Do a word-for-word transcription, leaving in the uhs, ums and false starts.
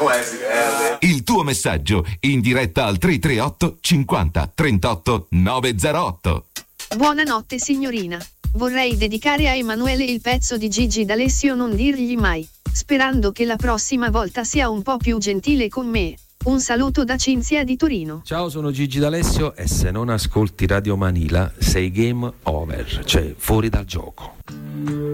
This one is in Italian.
Il tuo messaggio in diretta al tre tre otto cinquanta trentotto novecentotto. Buonanotte signorina. Vorrei dedicare a Emanuele il pezzo di Gigi D'Alessio Non dirgli mai, sperando che la prossima volta sia un po' più gentile con me. Un saluto da Cinzia di Torino. Ciao, sono Gigi D'Alessio e se non ascolti Radio Manila sei game over, cioè fuori dal gioco.